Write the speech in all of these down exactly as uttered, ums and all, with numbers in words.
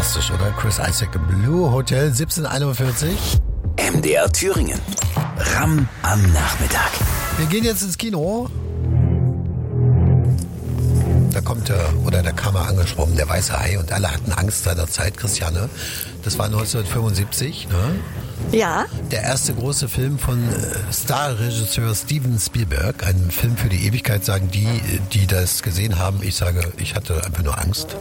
fantastisch, oder? Chris Isaak, Blue Hotel, siebzehn Uhr einundvierzig. M D R Thüringen. Ram am Nachmittag. Wir gehen jetzt ins Kino. Da kommt er, oder da kam er angeschwommen, der weiße Hai, und alle hatten Angst seiner Zeit, Christiane. Das war neunzehnhundertfünfundsiebzig, ne? Ja. Der erste große Film von Starregisseur Steven Spielberg. Ein Film für die Ewigkeit, sagen die, die das gesehen haben. Ich sage, ich hatte einfach nur Angst.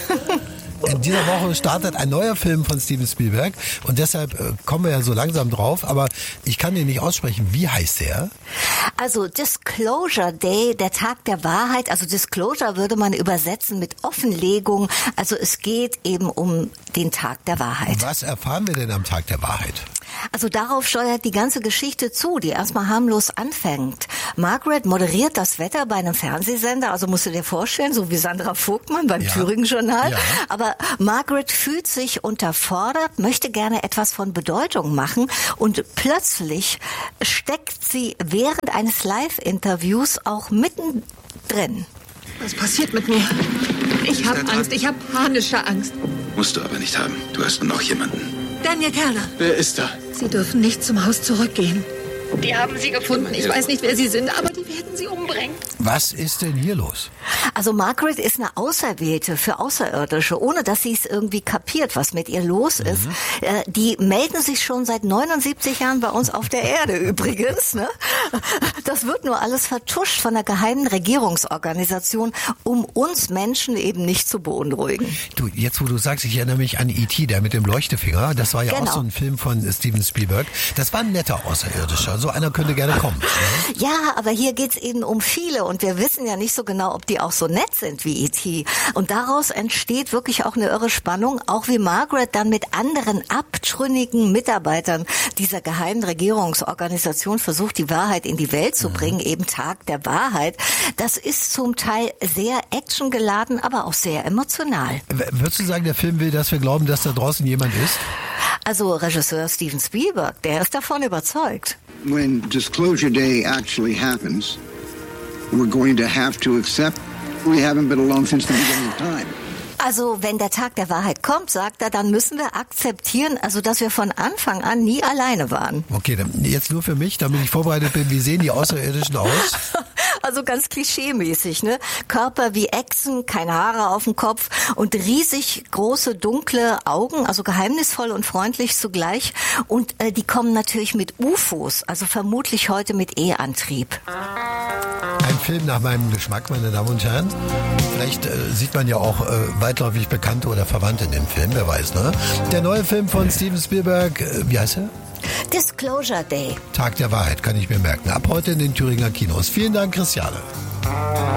In dieser Woche startet ein neuer Film von Steven Spielberg und deshalb äh, kommen wir ja so langsam drauf, aber ich kann den nicht aussprechen. Wie heißt der? Also Disclosure Day, der Tag der Wahrheit. Also Disclosure würde man übersetzen mit Offenlegung. Also es geht eben um den Tag der Wahrheit. Was erfahren wir denn am Tag der Wahrheit? Also darauf steuert die ganze Geschichte zu, die erstmal harmlos anfängt. Margaret moderiert das Wetter bei einem Fernsehsender, also musst du dir vorstellen, so wie Sandra Vogtmann beim Ja. Thüringen-Journal. Ja. Aber Margaret fühlt sich unterfordert, möchte gerne etwas von Bedeutung machen und plötzlich steckt sie während eines Live-Interviews auch mittendrin. Was passiert mit mir? Ich habe Angst, ich habe panische Angst. Musst du aber nicht haben. Du hast noch jemanden. Daniel Kerner. Wer ist da? Sie dürfen nicht zum Haus zurückgehen. Die haben sie gefunden. Ich weiß nicht, wer sie sind, aber die werden sie umbringen. Was ist denn hier los? Also Margaret ist eine Auserwählte für Außerirdische, ohne dass sie es irgendwie kapiert, was mit ihr los ist. Mhm. Äh, die melden sich schon seit neunundsiebzig Jahren bei uns auf der Erde übrigens. Ne? Das wird nur alles vertuscht von einer geheimen Regierungsorganisation, um uns Menschen eben nicht zu beunruhigen. Du, jetzt wo du sagst, ich erinnere mich an E T, der mit dem Leuchtefinger. Das war ja Genau. auch so ein Film von Steven Spielberg. Das war ein netter Außerirdischer. So einer könnte gerne kommen. Ne? Ja, aber hier geht's eben um viele und wir wissen ja nicht so genau, ob die auch so nett sind wie E T. Und daraus entsteht wirklich auch eine irre Spannung, auch wie Margaret dann mit anderen abtrünnigen Mitarbeitern dieser geheimen Regierungsorganisation versucht, die Wahrheit in die Welt zu bringen, eben Tag der Wahrheit. Das ist zum Teil sehr actiongeladen, aber auch sehr emotional. W- Würdest du sagen, der Film will, dass wir glauben, dass da draußen jemand ist? Also Regisseur Steven Spielberg, der ist davon überzeugt. When Disclosure Day actually happens, we're going to have to accept we haven't been alone since the beginning of time. Also wenn der Tag der Wahrheit kommt, sagt er, dann müssen wir akzeptieren, also dass wir von Anfang an nie alleine waren. Okay, dann jetzt nur für mich, damit ich vorbereitet bin. Wie sehen die Außerirdischen aus? Also ganz klischeemäßig, ne? Körper wie Echsen, keine Haare auf dem Kopf und riesig große dunkle Augen, also geheimnisvoll und freundlich zugleich. Und äh, die kommen natürlich mit U F Os, also vermutlich heute mit E-Antrieb. Ein Film nach meinem Geschmack, meine Damen und Herren. Vielleicht äh, sieht man ja auch äh, weitläufig Bekannte oder Verwandte in dem Film, wer weiß, ne? Der neue Film von Steven Spielberg, äh, wie heißt er? Disclosure Day. Tag der Wahrheit, kann ich mir merken. Ab heute in den Thüringer Kinos. Vielen Dank, Christiane.